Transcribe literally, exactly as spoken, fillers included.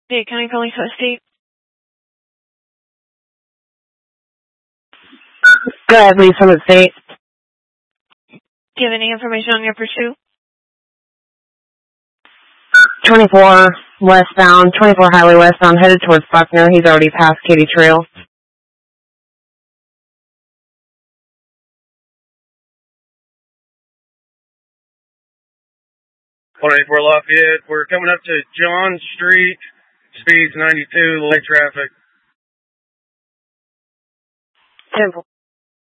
Dade County Police, what state? Go ahead, please, from the state. Do you have any information on your pursuit? twenty-four westbound, twenty-four highway westbound, headed towards Buckner. He's already past Katy Trail. one eighty-four Lafayette, we're coming up to John Street, speeds ninety-two, light traffic. Temple.